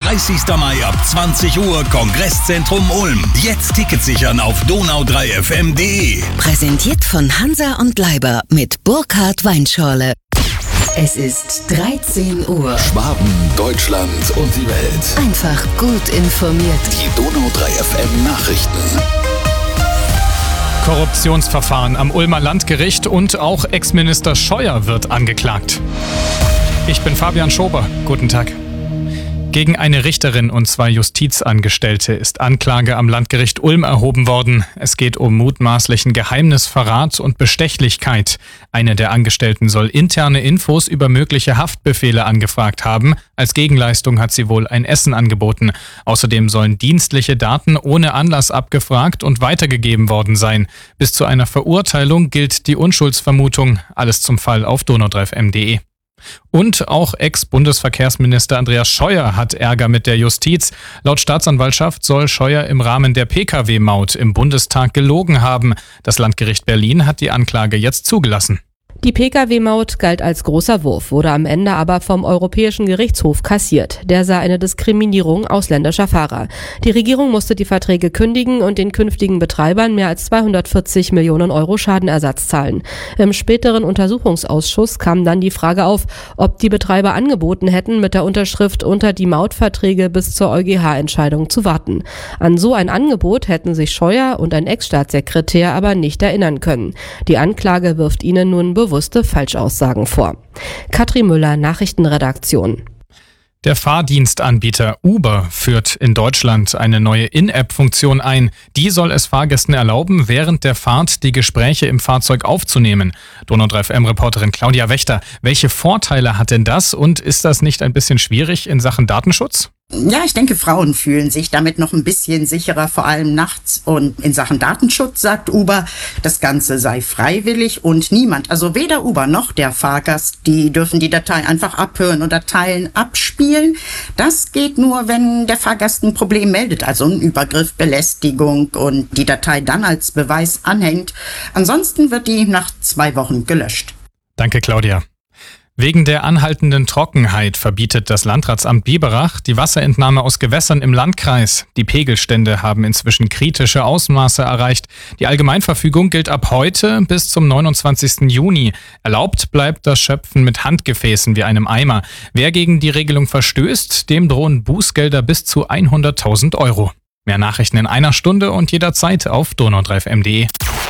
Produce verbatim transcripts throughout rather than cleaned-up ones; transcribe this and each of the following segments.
dreißigsten Mai ab zwanzig Uhr Kongresszentrum Ulm. Jetzt Tickets sichern auf donau drei f m punkt d e. Präsentiert von Hansa und Leiber mit Burkhardt Weinschorle. Es ist dreizehn Uhr. Schwaben, Deutschland und die Welt. Einfach gut informiert. Die Donau drei F M Nachrichten. Korruptionsverfahren am Ulmer Landgericht und auch Ex-Minister Scheuer wird angeklagt. Ich bin Fabian Schober. Guten Tag. Gegen eine Richterin und zwei Justizangestellte ist Anklage am Landgericht Ulm erhoben worden. Es geht um mutmaßlichen Geheimnisverrat und Bestechlichkeit. Eine der Angestellten soll interne Infos über mögliche Haftbefehle angefragt haben. Als Gegenleistung hat sie wohl ein Essen angeboten. Außerdem sollen dienstliche Daten ohne Anlass abgefragt und weitergegeben worden sein. Bis zu einer Verurteilung gilt die Unschuldsvermutung. Alles zum Fall auf donau drei f m punkt d e. Und auch Ex-Bundesverkehrsminister Andreas Scheuer hat Ärger mit der Justiz. Laut Staatsanwaltschaft soll Scheuer im Rahmen der P K W-Maut im Bundestag gelogen haben. Das Landgericht Berlin hat die Anklage jetzt zugelassen. Die P K W-Maut galt als großer Wurf, wurde am Ende aber vom Europäischen Gerichtshof kassiert. Der sah eine Diskriminierung ausländischer Fahrer. Die Regierung musste die Verträge kündigen und den künftigen Betreibern mehr als zweihundertvierzig Millionen Euro Schadenersatz zahlen. Im späteren Untersuchungsausschuss kam dann die Frage auf, ob die Betreiber angeboten hätten, mit der Unterschrift unter die Mautverträge bis zur EuGH-Entscheidung zu warten. An so ein Angebot hätten sich Scheuer und ein Ex-Staatssekretär aber nicht erinnern können. Die Anklage wirft ihnen nun bewusste Falschaussagen vor. Katrin Müller, Nachrichtenredaktion. Der Fahrdienstanbieter Uber führt in Deutschland eine neue In-App-Funktion ein. Die soll es Fahrgästen erlauben, während der Fahrt die Gespräche im Fahrzeug aufzunehmen. donau drei F M-Reporterin Claudia Wächter, welche Vorteile hat denn das und ist das nicht ein bisschen schwierig in Sachen Datenschutz? Ja, ich denke, Frauen fühlen sich damit noch ein bisschen sicherer, vor allem nachts. Und in Sachen Datenschutz sagt Uber, das Ganze sei freiwillig und niemand, also weder Uber noch der Fahrgast, die dürfen die Datei einfach abhören oder teilen, abspielen. Das geht nur, wenn der Fahrgast ein Problem meldet, also ein Übergriff, Belästigung und die Datei dann als Beweis anhängt. Ansonsten wird die nach zwei Wochen gelöscht. Danke, Claudia. Wegen der anhaltenden Trockenheit verbietet das Landratsamt Biberach die Wasserentnahme aus Gewässern im Landkreis. Die Pegelstände haben inzwischen kritische Ausmaße erreicht. Die Allgemeinverfügung gilt ab heute bis zum neunundzwanzigsten Juni. Erlaubt bleibt das Schöpfen mit Handgefäßen wie einem Eimer. Wer gegen die Regelung verstößt, dem drohen Bußgelder bis zu hunderttausend Euro. Mehr Nachrichten in einer Stunde und jederzeit auf donau drei f m punkt d e.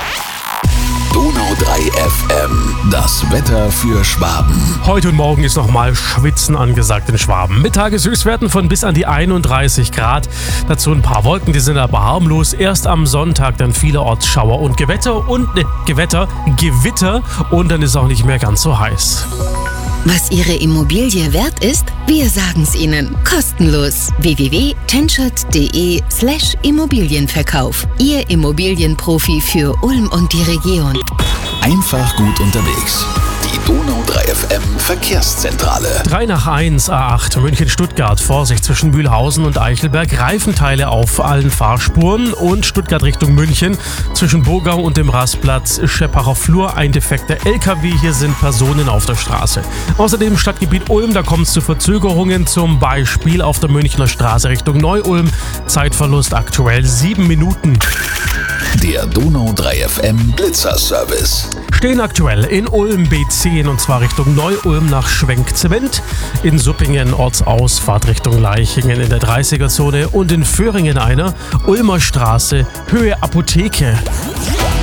Donau drei F M, das Wetter für Schwaben. Heute und morgen ist nochmal Schwitzen angesagt in Schwaben. Mit Tageshöchstwerten von bis an die einunddreißig Grad. Dazu ein paar Wolken, die sind aber harmlos. Erst am Sonntag dann vielerorts Schauer und Gewitter und ne, Gewitter, Gewitter und dann ist auch nicht mehr ganz so heiß. Was Ihre Immobilie wert ist? Wir sagen's Ihnen. Kostenlos. w w w punkt tenschert punkt d e slash Immobilienverkauf. Ihr Immobilienprofi für Ulm und die Region. Einfach gut unterwegs. Die Donau drei F M Verkehrszentrale. drei nach eins, A acht, München-Stuttgart. Vorsicht zwischen Mühlhausen und Eichelberg. Reifenteile auf allen Fahrspuren. Und Stuttgart Richtung München. Zwischen Burgau und dem Rastplatz Scheppacher Flur. Ein defekter L K W. Hier sind Personen auf der Straße. Außerdem Stadtgebiet Ulm. Da kommt es zu Verzögerungen. Zum Beispiel auf der Münchner Straße Richtung Neu-Ulm. Zeitverlust aktuell sieben Minuten. Der Donau drei F M Blitzerservice. Stehen aktuell in Ulm B zehn und zwar Richtung Neu-Ulm nach Schwenkzement, in Suppingen Ortsausfahrt Richtung Leichingen in der dreißiger Zone und in Föhringen einer, Ulmer Straße, Höhe Apotheke.